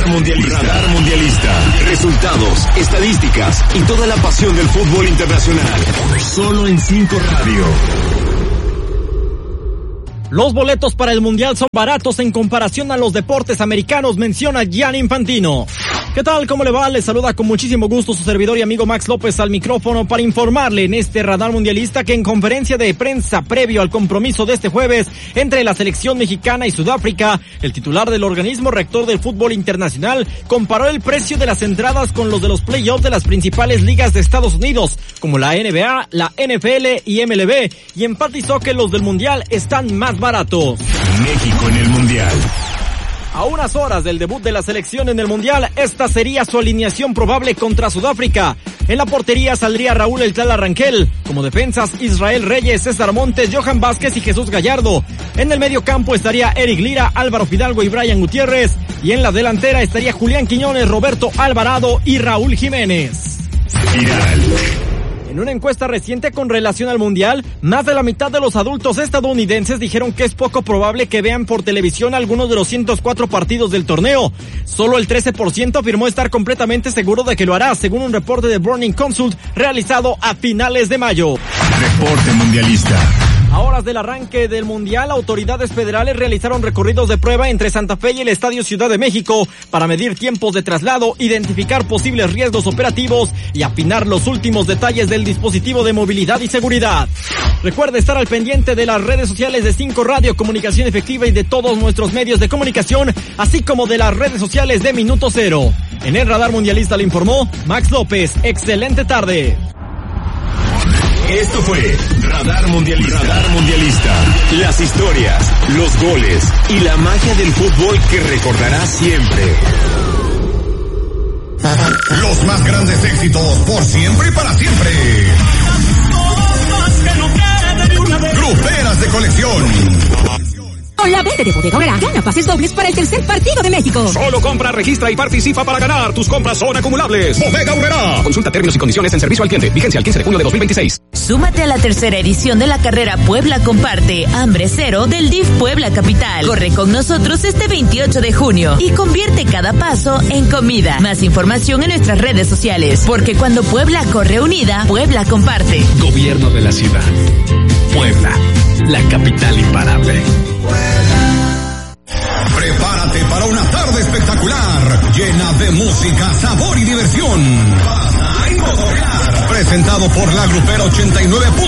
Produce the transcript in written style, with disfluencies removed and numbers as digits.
Radar Mundialista. Resultados, estadísticas y toda la pasión del fútbol internacional. Solo en 5 Radio. Los boletos para el Mundial son baratos en comparación a los deportes americanos, menciona Gianni Infantino. ¿Qué tal? ¿Cómo le va? Le saluda con muchísimo gusto su servidor y amigo Max López al micrófono para informarle en este Radar Mundialista que en conferencia de prensa previo al compromiso de este jueves entre la selección mexicana y Sudáfrica, el titular del organismo rector del fútbol internacional comparó el precio de las entradas con los de los playoffs de las principales ligas de Estados Unidos, como la NBA, la NFL y MLB, y enfatizó que los del Mundial están más baratos. México en el Mundial. A unas horas del debut de la selección en el Mundial, esta sería su alineación probable contra Sudáfrica. En la portería saldría Raúl El Tala Rangel. Como defensas, Israel Reyes, César Montes, Johan Vázquez y Jesús Gallardo. En el medio campo estaría Eric Lira, Álvaro Fidalgo y Brian Gutiérrez. Y en la delantera estaría Julián Quiñones, Roberto Alvarado y Raúl Jiménez. Viral. En una encuesta reciente con relación al Mundial, más de la mitad de los adultos estadounidenses dijeron que es poco probable que vean por televisión algunos de los 104 partidos del torneo. Solo el 13% afirmó estar completamente seguro de que lo hará, según un reporte de Burning Consult realizado a finales de mayo. Reporte mundialista. A horas del arranque del Mundial, autoridades federales realizaron recorridos de prueba entre Santa Fe y el Estadio Ciudad de México para medir tiempos de traslado, identificar posibles riesgos operativos y afinar los últimos detalles del dispositivo de movilidad y seguridad. Recuerde estar al pendiente de las redes sociales de 5 Radio, Comunicación Efectiva y de todos nuestros medios de comunicación, así como de las redes sociales de Minuto Cero. En el Radar Mundialista le informó Max López. Excelente tarde. Esto fue Radar Mundialista. Las historias, los goles y la magia del fútbol que recordarás siempre. Los más grandes éxitos por siempre y para siempre. Gruperas de colección. Con la venta de Bodega Aurrerá, gana pases dobles para el tercer partido de México. Solo compra, registra y participa para ganar. Tus compras son acumulables. Bodega Aurrerá. Consulta términos y condiciones en servicio al cliente. Vigencia el 15 de junio de 2026. Súmate a la tercera edición de la carrera Puebla Comparte, Hambre Cero del DIF Puebla Capital. Corre con nosotros este 28 de junio y convierte cada paso en comida. Más información en nuestras redes sociales, porque cuando Puebla corre unida, Puebla comparte. Gobierno de la ciudad. Puebla, la capital imparable. Prepárate para una tarde espectacular, llena de música, sabor y diversión. Presentado por la Grupera 89.